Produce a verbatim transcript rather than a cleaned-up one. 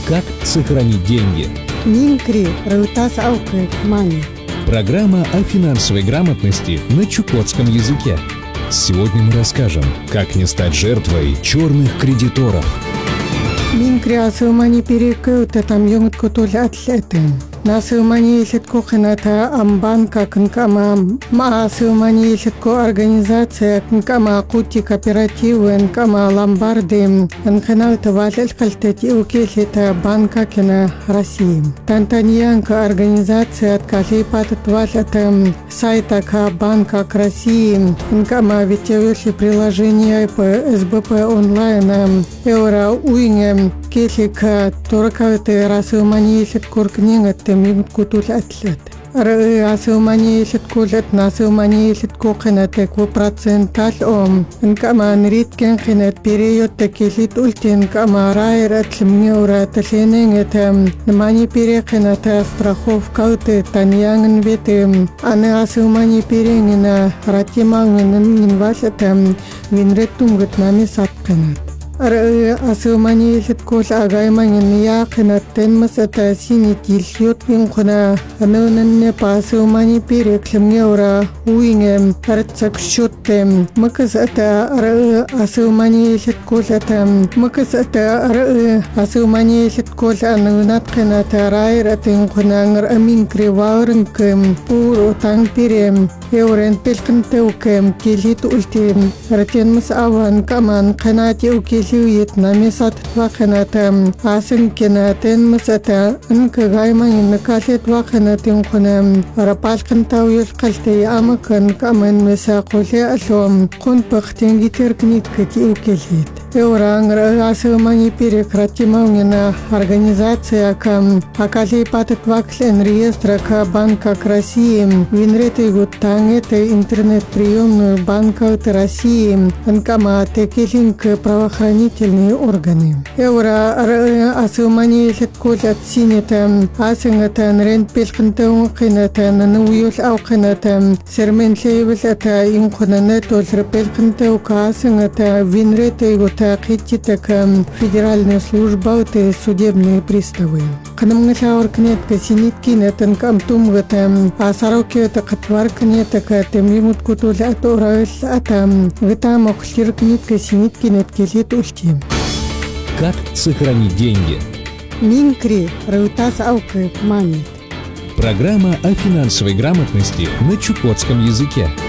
Как сохранить деньги? Минкри Раутас Ауке Мани. Программа о финансовой грамотности на чукотском языке. Сегодня мы расскажем, как не стать жертвой черных кредиторов. Минкри Асумани перекута там юмут кутуль атлетен. Насумани исетку хената амбанка кнкама ма асумани исетку организация кнкама кути кооперативы кнкама ломбарды нхенал тавалел кальтети укесета банка кена России. Тантаньянка организация откали пататвалета сайта ка банка к России нкама витевеши приложение по СБП онлайн евро уйне кесика туркавте расумани исетку книгата мимут кутуль атлет. Асумани исеткулет насумани исеткухена теку процентал ом. Нкама нриткен хенет период текилит ультин кама райрат меура тешененгетем. Нмани перехена те страховка уте таньянгн ветем. Ане асумани перенгена ратимангн нинвасетем. Винретунгет нами саткенет. Асумани исеткул агаймангн яхена тенмасата сини тилшют инхуна анунне пасумани переклем неура уингем арцакшуттем макасата асумани исеткулатам макасата асумани исеткул анунатхена тарайратин хунангр амин криварнкем уру тангпирем еурен пелкнтеукем килит ультим ратенмас аван каман канати уки Вьетнаме сатваханата асен кенатен масата анка гайман накалет ваханатин хунам рапалкантау юскалте амакан камен месакуле алом кун пахтен гитеркнит кати укелит Евранг асумани перекратимауна организация кам акали пататваклен реестра ка банка к России винреты гуттангете интернет-приемную банка России анкама текилинг правоохранительные органы. Евра асумани сеткулят синета асенгатан рент пешкантеун кинатан нуюл аукинатан сермен шейвлата инхунанету срепелкантеу касенгата винреты гуттангете Кититакам федеральная служба и судебные приставы. Канамгашаур кнетка синиткинетан камтумгатам, а сарокета катваркнетака темимут кутуля тораш атам, гатам охшир кнетка синиткинетки летушки. Как сохранить деньги? Минкри Раутас Ауке Мани. Программа о финансовой грамотности на чукотском языке.